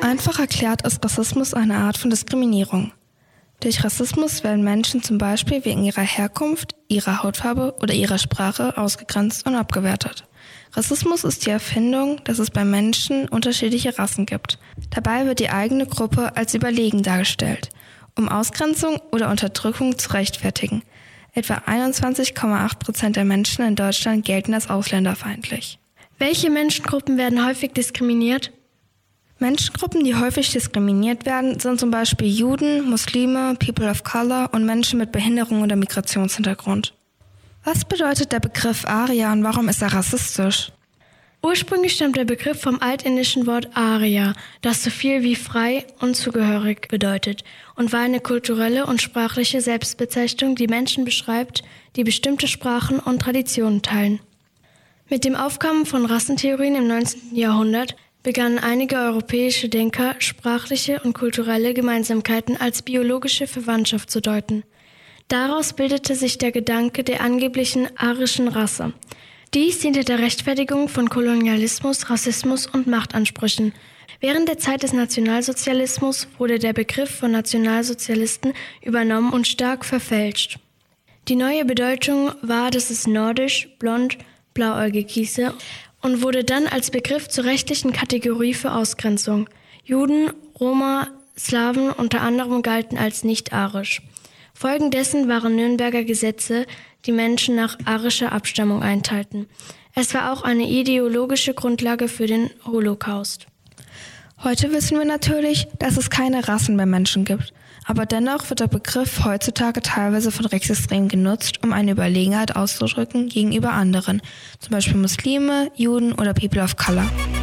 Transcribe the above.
Einfach erklärt ist Rassismus eine Art von Diskriminierung. Durch Rassismus werden Menschen zum Beispiel wegen ihrer Herkunft, ihrer Hautfarbe oder ihrer Sprache ausgegrenzt und abgewertet. Rassismus ist die Erfindung, dass es bei Menschen unterschiedliche Rassen gibt. Dabei wird die eigene Gruppe als überlegen dargestellt, um Ausgrenzung oder Unterdrückung zu rechtfertigen. Etwa 21,8% der Menschen in Deutschland gelten als ausländerfeindlich. Welche Menschengruppen werden häufig diskriminiert? Menschengruppen, die häufig diskriminiert werden, sind zum Beispiel Juden, Muslime, People of Color und Menschen mit Behinderung oder Migrationshintergrund. Was bedeutet der Begriff Aria und warum ist er rassistisch? Ursprünglich stammt der Begriff vom altindischen Wort Arya, das so viel wie frei und zugehörig bedeutet, und war eine kulturelle und sprachliche Selbstbezeichnung, die Menschen beschreibt, die bestimmte Sprachen und Traditionen teilen. Mit dem Aufkommen von Rassentheorien im 19. Jahrhundert begannen einige europäische Denker, sprachliche und kulturelle Gemeinsamkeiten als biologische Verwandtschaft zu deuten. Daraus bildete sich der Gedanke der angeblichen arischen Rasse. Dies diente der Rechtfertigung von Kolonialismus, Rassismus und Machtansprüchen. Während der Zeit des Nationalsozialismus wurde der Begriff von Nationalsozialisten übernommen und stark verfälscht. Die neue Bedeutung war, dass es nordisch, blond, blauäugig hieße und wurde dann als Begriff zur rechtlichen Kategorie für Ausgrenzung. Juden, Roma, Slawen unter anderem galten als nicht-arisch. Folgen dessen waren Nürnberger Gesetze, die Menschen nach arischer Abstammung einteilten. Es war auch eine ideologische Grundlage für den Holocaust. Heute wissen wir natürlich, dass es keine Rassen mehr Menschen gibt. Aber dennoch wird der Begriff heutzutage teilweise von Rechtsextremen genutzt, um eine Überlegenheit auszudrücken gegenüber anderen, zum Beispiel Muslime, Juden oder People of Color.